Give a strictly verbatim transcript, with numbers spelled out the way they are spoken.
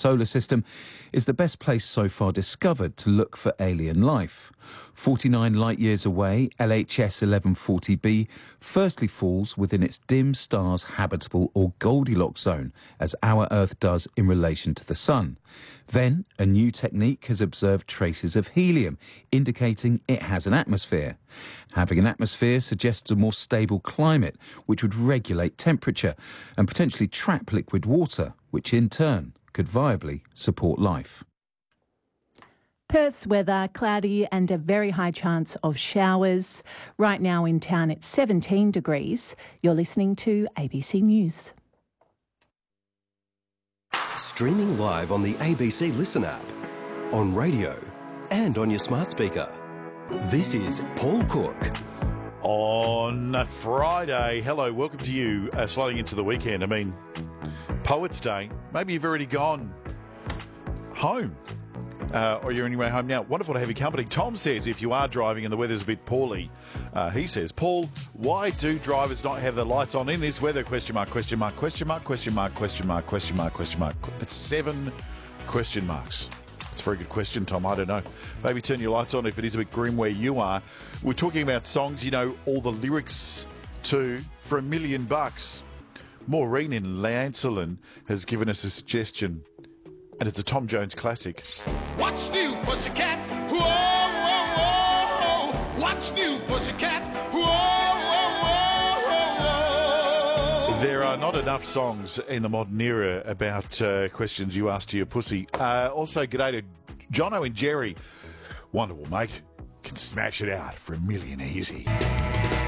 solar system is the best place so far discovered to look for alien life. forty-nine light-years away, L H S eleven forty b firstly falls within its dim star's habitable or Goldilocks zone, as our Earth does in relation to the Sun. Then, a new technique has observed traces of helium, indicating it has an atmosphere. Having an atmosphere suggests a more stable climate, which would regulate temperature and potentially trap liquid water, which in turn could viably support life. Perth's weather, cloudy and a very high chance of showers. Right now in town it's seventeen degrees. You're listening to A B C News. Streaming live on the A B C Listen app, on radio and on your smart speaker. This is Paul Cook. On Friday, hello, welcome to you, uh, sliding into the weekend. I mean, Poets' Day. Maybe you've already gone home. Uh, or you're on your way home now. Wonderful to have you company. Tom says if you are driving and the weather's a bit poorly, uh, he says, Paul, why do drivers not have the lights on in this weather? Question mark, question mark, question mark, question mark, question mark, question mark, question mark. It's seven question marks. It's a very good question, Tom. I don't know. Maybe turn your lights on if it is a bit grim where you are. We're talking about songs you know all the lyrics to for a million bucks. Maureen in Lancelin has given us a suggestion. And it's a Tom Jones classic. What's new, pussycat? Whoa, whoa, whoa. What's new, pussycat? Whoa, whoa, whoa, whoa. There are not enough songs in the modern era about uh, questions you ask to your pussy. Uh, also, g'day to Jono and Jerry. Wonderful, mate. Can smash it out for a million easy.